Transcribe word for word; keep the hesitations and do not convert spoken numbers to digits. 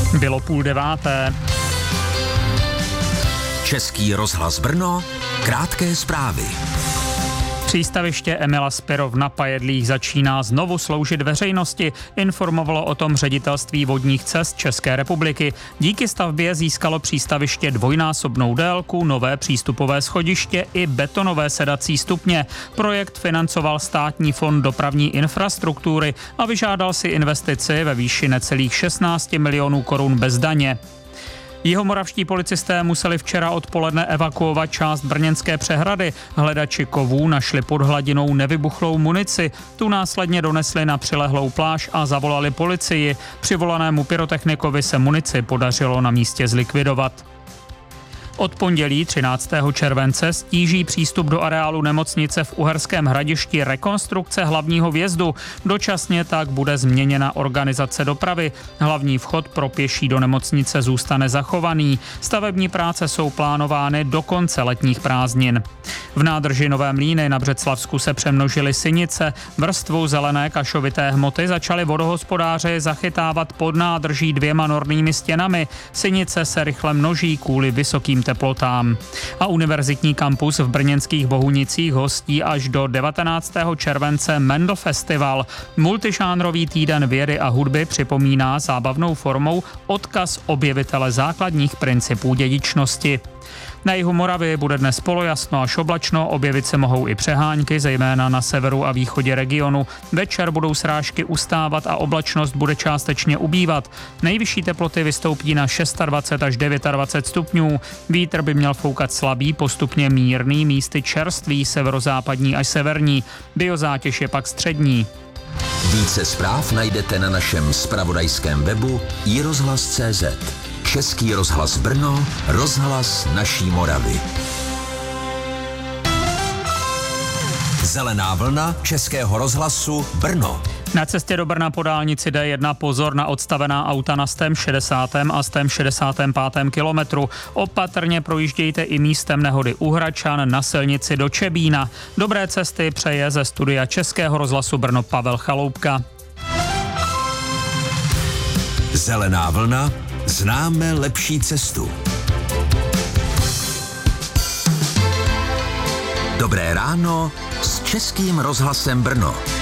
Bylo půl deváté. Český rozhlas Brno, krátké zprávy. Přístaviště Emila Spirov na Pajedlích začíná znovu sloužit veřejnosti, informovalo o tom Ředitelství vodních cest České republiky. Díky stavbě získalo přístaviště dvojnásobnou délku, nové přístupové schodiště i betonové sedací stupně. Projekt financoval Státní fond dopravní infrastruktury a vyžádal si investici ve výši necelých šestnáct milionů korun bez daně. Jihomoravští policisté museli včera odpoledne evakuovat část brněnské přehrady. Hledači kovů našli pod hladinou nevybuchlou munici. Tu následně donesli na přilehlou pláž a zavolali policii. Přivolanému pyrotechnikovi se munici podařilo na místě zlikvidovat. Od pondělí třináctého července stíží přístup do areálu nemocnice v Uherském Hradišti rekonstrukce hlavního vjezdu. Dočasně tak bude změněna organizace dopravy. Hlavní vchod pro pěší do nemocnice zůstane zachovaný. Stavební práce jsou plánovány do konce letních prázdnin. V nádrži Nové Mlýny na Břeclavsku se přemnožily sinice. Vrstvu zelené kašovité hmoty začaly vodohospodáři zachytávat pod nádrží dvěma nornými stěnami. Sinice se rychle množí kvůli vysokým teplotám. A univerzitní kampus v brněnských Bohunicích hostí až do devatenáctého července Mendel Festival. Multižánrový týden vědy a hudby připomíná zábavnou formou odkaz objevitele základních principů dědičnosti. Na jihu Moravy bude dnes polojasno až oblačno, objevit se mohou i přehánky, zejména na severu a východě regionu. Večer budou srážky ustávat a oblačnost bude částečně ubývat. Nejvyšší teploty vystoupí na dvacet šest až dvacet devět stupňů. Vítr by měl foukat slabý, postupně mírný, místy čerstvý, severozápadní až severní. Biozátěž je pak střední. Více zpráv najdete na našem zpravodajském webu i rozhlas tečka cé zet. Český rozhlas Brno, rozhlas naší Moravy. Zelená vlna Českého rozhlasu Brno. Na cestě do Brna po dálnici D jedna pozor na odstavená auta na sto šedesátém a sto šedesátém pátém kilometru. Opatrně projíždějte i místem nehody u Hračan na silnici do Čebína. Dobré cesty přeje ze studia Českého rozhlasu Brno Pavel Chaloupka. Zelená vlna. Známe lepší cestu. Dobré ráno s Českým rozhlasem Brno.